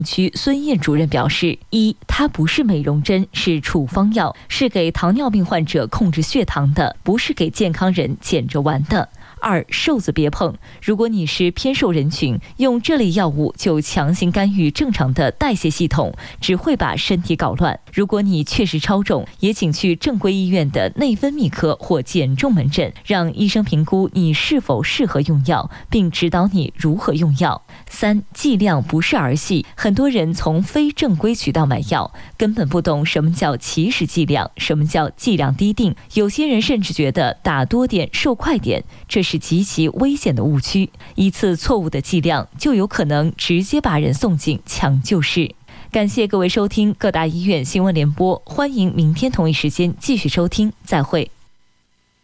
区孙燕主任表示：一，它不是美容针，是处方药，是给糖尿病患者控制血糖的，不是给健康人捡着玩的。二，瘦子别碰。如果你是偏瘦人群，用这类药物就强行干预正常的代谢系统，只会把身体搞乱。如果你确实超重，也请去正规医院的内分泌科或减重门诊，让医生评估你是否适合用药，并指导你如何用药。三，剂量不是儿戏。很多人从非正规渠道买药，根本不懂什么叫起始剂量，什么叫剂量低定。有些人甚至觉得打多点瘦快点，这是极其危险的误区。一次错误的剂量就有可能直接把人送进抢救室。感谢各位收听各大医院新闻联播，欢迎明天同一时间继续收听，再会。